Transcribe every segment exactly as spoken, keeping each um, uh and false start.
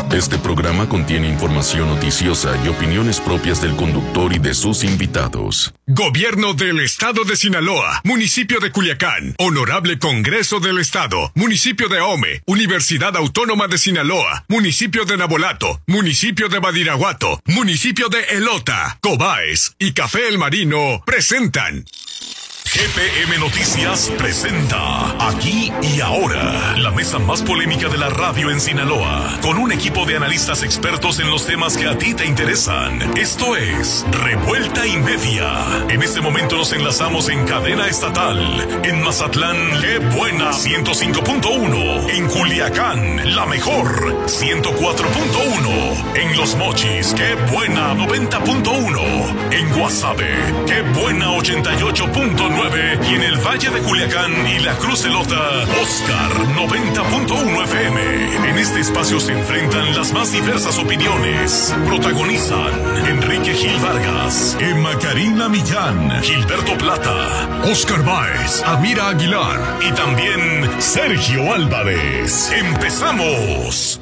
Este programa contiene información noticiosa y opiniones propias del conductor y de sus invitados. Gobierno del Estado de Sinaloa, Municipio de Culiacán, Honorable Congreso del Estado, Municipio de Ahome, Universidad Autónoma de Sinaloa, Municipio de Nabolato, Municipio de Badiraguato, Municipio de Elota, Cobaes y Café El Marino presentan G P M Noticias presenta Aquí y Ahora, la mesa más polémica de la radio en Sinaloa, con un equipo de analistas expertos en los temas que a ti te interesan. Esto es Revuelta y Media. En este momento nos enlazamos en cadena estatal. En Mazatlán, ¡qué buena! ciento cinco punto uno. En Culiacán, la mejor, ciento cuatro punto uno. En Los Mochis, ¡qué buena! noventa punto uno. En Guasave, ¡qué buena! ochenta y ocho punto nueve. Y en el Valle de Culiacán y la Cruz Elota, Oscar noventa punto uno F M. En este espacio se enfrentan las más diversas opiniones. Protagonizan Enrique Gil Vargas, Emma Karina Millán, Gilberto Plata, Oscar Báez, Amira Aguilar y también Sergio Álvarez. ¡Empezamos!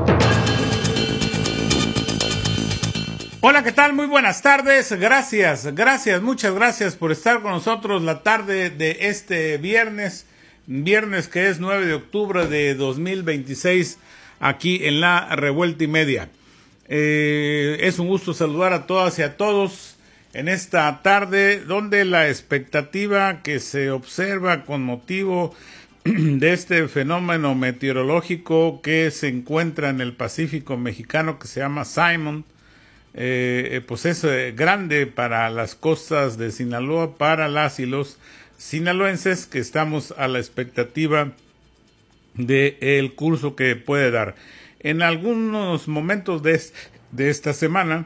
Hola, ¿qué tal? Muy buenas tardes. Gracias, gracias, muchas gracias por estar con nosotros la tarde de este viernes, viernes que es nueve de octubre de dos mil veintiséis, aquí en la Revuelta y Media. Eh, es un gusto saludar a todas y a todos en esta tarde donde la expectativa que se observa con motivo de este fenómeno meteorológico que se encuentra en el Pacífico mexicano que se llama Simon, Eh, pues es eh, grande para las costas de Sinaloa, para las y los sinaloenses que estamos a la expectativa de el curso que puede dar. En algunos momentos de, de esta semana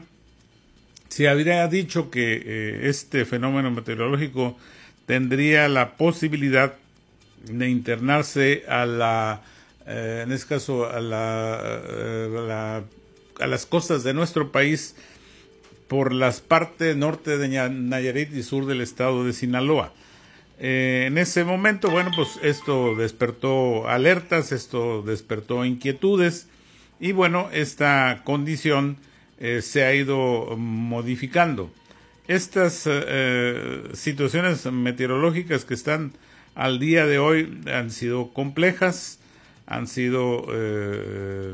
se habría dicho que eh, este fenómeno meteorológico tendría la posibilidad de internarse a la, eh, en este caso a la, eh, a la a las costas de nuestro país por las partes norte de Nayarit y sur del estado de Sinaloa. Eh, en ese momento, bueno, pues esto despertó alertas, esto despertó inquietudes y bueno, esta condición eh, se ha ido modificando. Estas eh, situaciones meteorológicas que están al día de hoy han sido complejas, han sido eh,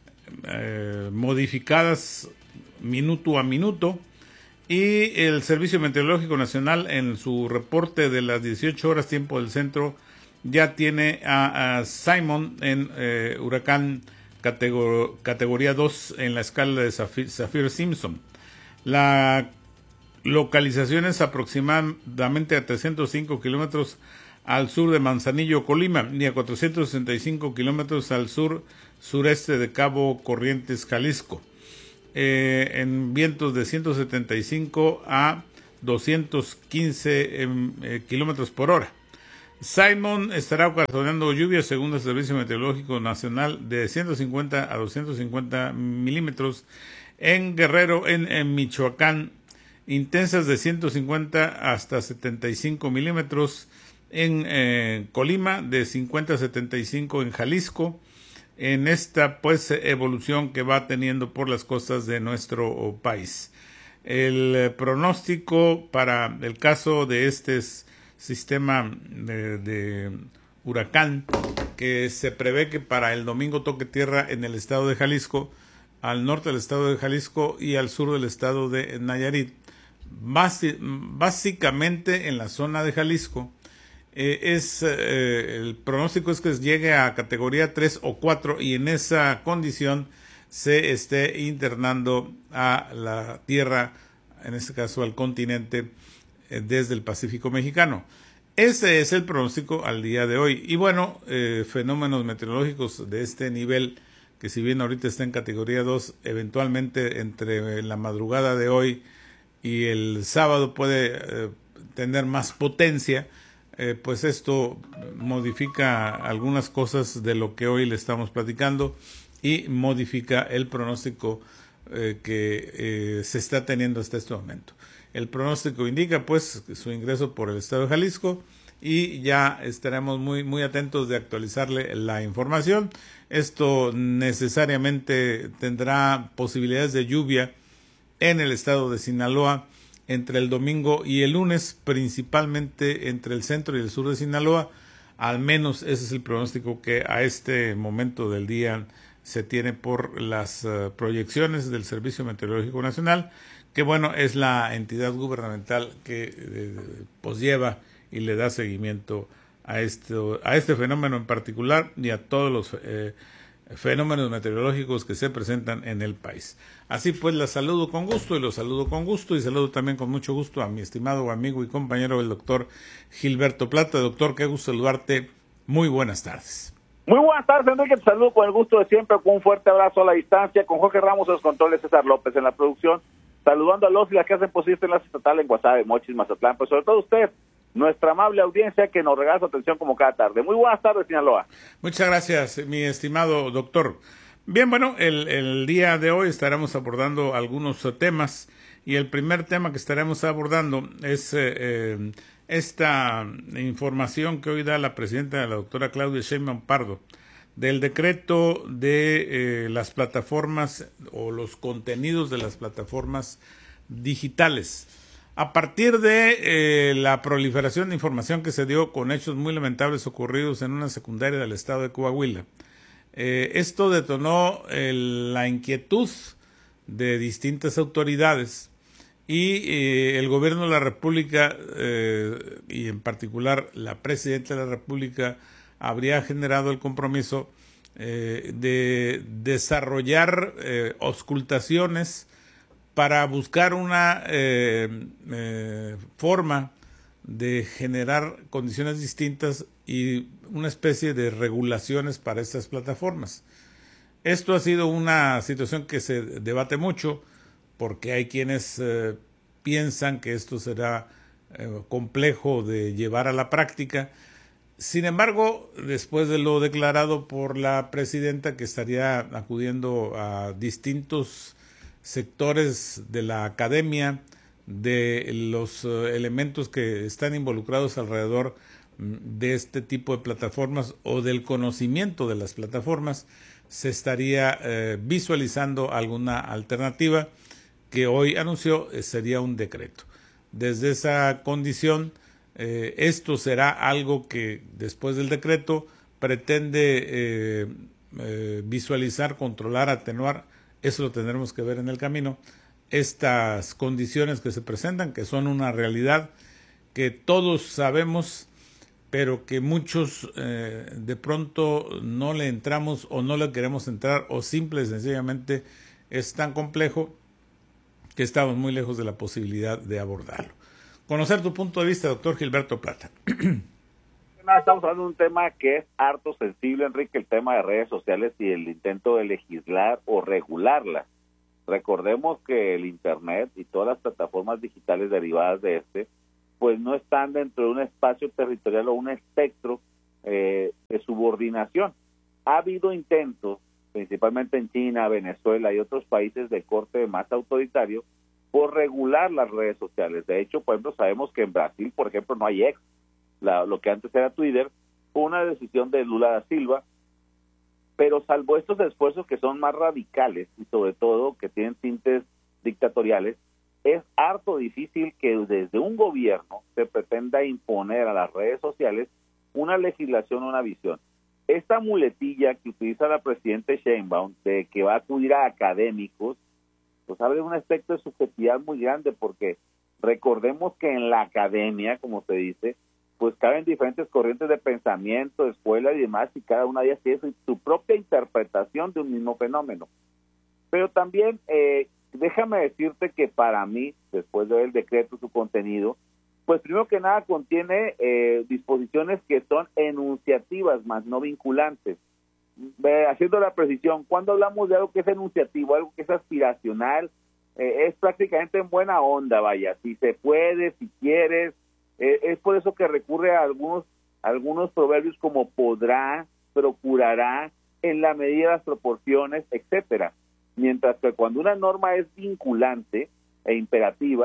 Eh, modificadas minuto a minuto y el Servicio Meteorológico Nacional en su reporte de las dieciocho horas tiempo del centro ya tiene a, a Simon en eh, huracán categor, categoría dos en la escala de Saffir-Simpson. La localización es aproximadamente a trescientos cinco kilómetros al sur de Manzanillo, Colima, y a cuatrocientos sesenta y cinco kilómetros al sur sureste de Cabo Corrientes, Jalisco, eh, en vientos de ciento setenta y cinco a doscientos quince eh, kilómetros por hora. Simon estará ocasionando lluvias según el Servicio Meteorológico Nacional de ciento cincuenta a doscientos cincuenta milímetros en Guerrero, en, en Michoacán, intensas de ciento cincuenta hasta setenta y cinco milímetros en eh, Colima, de cincuenta a setenta y cinco en Jalisco, en esta pues evolución que va teniendo por las costas de nuestro país. El eh, pronóstico para el caso de este sistema de, de huracán, que se prevé que para el domingo toque tierra en el estado de Jalisco, al norte del estado de Jalisco y al sur del estado de Nayarit, basi- básicamente en la zona de Jalisco. Eh, es eh, el pronóstico es que llegue a categoría tres o cuatro y en esa condición se esté internando a la tierra, en este caso al continente, eh, desde el Pacífico mexicano. Ese es el pronóstico al día de hoy. Y bueno, eh, fenómenos meteorológicos de este nivel, que si bien ahorita está en categoría dos, eventualmente entre la madrugada de hoy y el sábado puede eh, tener más potencia. Eh, pues esto modifica algunas cosas de lo que hoy le estamos platicando y modifica el pronóstico eh, que eh, se está teniendo hasta este momento. El pronóstico indica pues su ingreso por el estado de Jalisco y ya estaremos muy, muy atentos de actualizarle la información. Esto necesariamente tendrá posibilidades de lluvia en el estado de Sinaloa entre el domingo y el lunes, principalmente entre el centro y el sur de Sinaloa. Al menos ese es el pronóstico que a este momento del día se tiene por las uh, proyecciones del Servicio Meteorológico Nacional, que bueno, es la entidad gubernamental que eh, pues lleva y le da seguimiento a esto, a este fenómeno en particular y a todos los eh, fenómenos meteorológicos que se presentan en el país. Así pues, la saludo con gusto y los saludo con gusto y saludo también con mucho gusto a mi estimado amigo y compañero, el doctor Gilberto Plata. Doctor, qué gusto saludarte. Muy buenas tardes. Muy buenas tardes, Enrique. Te saludo con el gusto de siempre, con un fuerte abrazo a la distancia, con Jorge Ramos en los controles, César López en la producción, saludando a los y las que hacen posible este enlace estatal en Guasave, Mochis, Mazatlán, pues sobre todo usted, nuestra amable audiencia que nos regala su atención como cada tarde. Muy buenas tardes, Sinaloa. Muchas gracias, mi estimado doctor. Bien, bueno, el, el día de hoy estaremos abordando algunos uh, temas y el primer tema que estaremos abordando es eh, eh, esta información que hoy da la presidenta, la doctora Claudia Sheinbaum Pardo, del decreto de eh, las plataformas o los contenidos de las plataformas digitales. A partir de eh, la proliferación de información que se dio con hechos muy lamentables ocurridos en una secundaria del estado de Coahuila, eh, esto detonó el, la inquietud de distintas autoridades y eh, el gobierno de la República eh, y en particular la presidenta de la República habría generado el compromiso eh, de desarrollar eh, auscultaciones para buscar una eh, eh, forma de generar condiciones distintas y una especie de regulaciones para estas plataformas. Esto ha sido una situación que se debate mucho porque hay quienes eh, piensan que esto será eh, complejo de llevar a la práctica. Sin embargo, después de lo declarado por la presidenta que estaría acudiendo a distintos sectores de la academia, de los uh, elementos que están involucrados alrededor de este tipo de plataformas o del conocimiento de las plataformas, se estaría eh, visualizando alguna alternativa que hoy anunció eh, sería un decreto. Desde esa condición, eh, esto será algo que después del decreto pretende eh, eh, visualizar, controlar, atenuar. Eso lo tendremos que ver en el camino. Estas condiciones que se presentan, que son una realidad que todos sabemos, pero que muchos eh, de pronto no le entramos o no le queremos entrar, o simple y sencillamente es tan complejo que estamos muy lejos de la posibilidad de abordarlo. Conocer tu punto de vista, doctor Gilberto Plata. Estamos hablando de un tema que es harto sensible, Enrique, el tema de redes sociales y el intento de legislar o regularlas. Recordemos que el Internet y todas las plataformas digitales derivadas de este, pues no están dentro de un espacio territorial o un espectro eh, de subordinación. Ha habido intentos, principalmente en China, Venezuela y otros países de corte más autoritario, por regular las redes sociales. De hecho, por ejemplo, sabemos que en Brasil, por ejemplo, no hay X. La, lo que antes era Twitter, fue una decisión de Lula da Silva, pero salvo estos esfuerzos que son más radicales y sobre todo que tienen tintes dictatoriales, es harto difícil que desde un gobierno se pretenda imponer a las redes sociales una legislación o una visión. Esta muletilla que utiliza la presidenta Sheinbaum de que va a acudir a académicos, pues abre un aspecto de subjetividad muy grande, porque recordemos que en la academia, como se dice, pues caben diferentes corrientes de pensamiento, de escuela y demás, y cada una de ellas tiene su, su propia interpretación de un mismo fenómeno. Pero también, eh, déjame decirte que para mí, después de ver el decreto, su contenido, pues primero que nada contiene eh, disposiciones que son enunciativas, más no vinculantes. Eh, haciendo la precisión, cuando hablamos de algo que es enunciativo, algo que es aspiracional, eh, es prácticamente en buena onda, vaya, si se puede, si quieres. Eh, es por eso que recurre a algunos, algunos proverbios como podrá, procurará, en la medida de las proporciones, etcétera. Mientras que cuando una norma es vinculante e imperativa,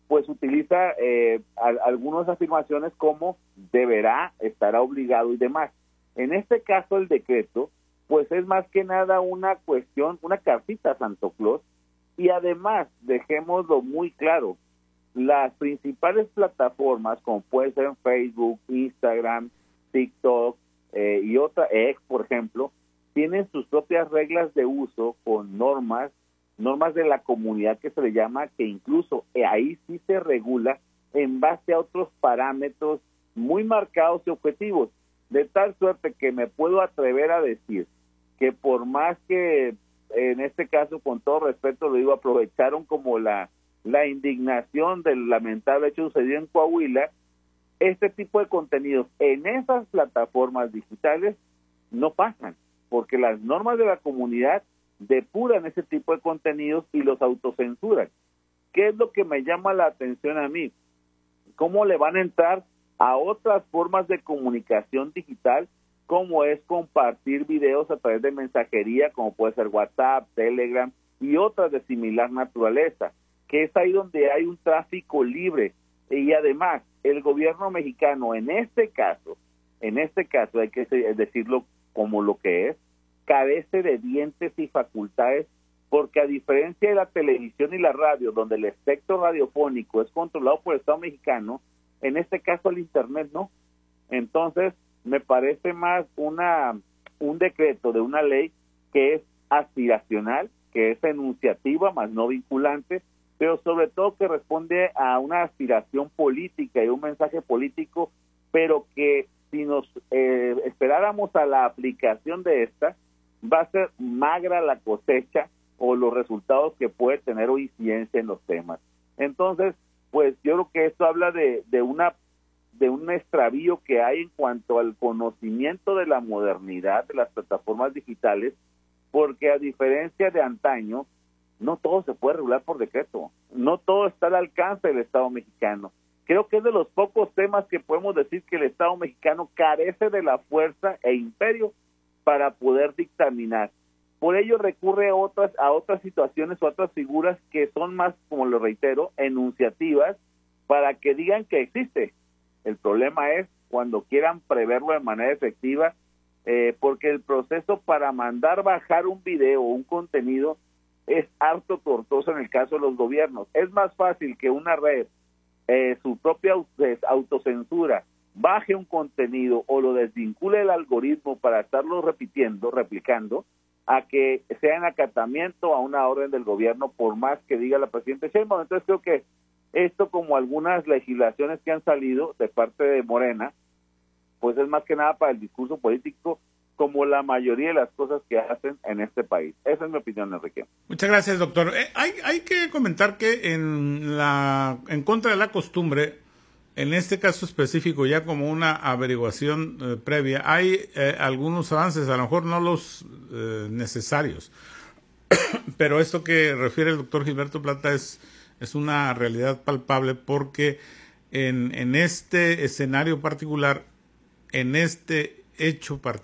pues utiliza eh, a, algunas afirmaciones como deberá, estará obligado y demás. En este caso el decreto pues es más que nada una cuestión, una cartita a Santo Claus, y además dejémoslo muy claro, las principales plataformas como puede ser Facebook, Instagram, TikTok eh, y otra, X por ejemplo, tienen sus propias reglas de uso con normas, normas de la comunidad que se le llama, que incluso ahí sí se regula en base a otros parámetros muy marcados y objetivos, de tal suerte que me puedo atrever a decir que por más que en este caso, con todo respeto lo digo, aprovecharon como la, la indignación del lamentable hecho sucedido en Coahuila, este tipo de contenidos en esas plataformas digitales no pasan, porque las normas de la comunidad depuran ese tipo de contenidos y los autocensuran. ¿Qué es lo que me llama la atención a mí? ¿Cómo le van a entrar a otras formas de comunicación digital, como es compartir videos a través de mensajería, como puede ser WhatsApp, Telegram y otras de similar naturaleza, que es ahí donde hay un tráfico libre? Y además, el gobierno mexicano, en este caso, en este caso hay que decirlo como lo que es, carece de dientes y facultades, porque a diferencia de la televisión y la radio, donde el espectro radiofónico es controlado por el Estado mexicano, en este caso el Internet no. Entonces, me parece más una un decreto de una ley que es aspiracional, que es enunciativa, más no vinculante, pero sobre todo que responde a una aspiración política y un mensaje político, pero que si nos eh, esperáramos a la aplicación de esta, va a ser magra la cosecha o los resultados que puede tener o incidencia en los temas. Entonces, pues yo creo que esto habla de, de una de un extravío que hay en cuanto al conocimiento de la modernidad de las plataformas digitales, porque a diferencia de antaño, no todo se puede regular por decreto, no todo está al alcance del Estado mexicano. Creo que es de los pocos temas que podemos decir que el Estado mexicano carece de la fuerza e imperio para poder dictaminar. Por ello recurre a otras, a otras situaciones o otras figuras que son más, como lo reitero, enunciativas, para que digan que existe. El problema es cuando quieran preverlo de manera efectiva, eh, porque el proceso para mandar bajar un video o un contenido es harto tortuoso en el caso de los gobiernos. Es más fácil que una red, eh, su propia autocensura, baje un contenido o lo desvincule el algoritmo para estarlo repitiendo, replicando, a que sea en acatamiento a una orden del gobierno, por más que diga la presidenta Sheinbaum. Entonces creo que esto, como algunas legislaciones que han salido de parte de Morena, pues es más que nada para el discurso político, como la mayoría de las cosas que hacen en este país. Esa es mi opinión, Enrique. Muchas gracias, doctor. Eh, hay, hay que comentar que en la en contra de la costumbre, en este caso específico, ya como una averiguación eh, previa, hay eh, algunos avances, a lo mejor no los eh, necesarios, pero esto que refiere el doctor Gilberto Plata es, es una realidad palpable, porque en, en este escenario particular, en este hecho particular,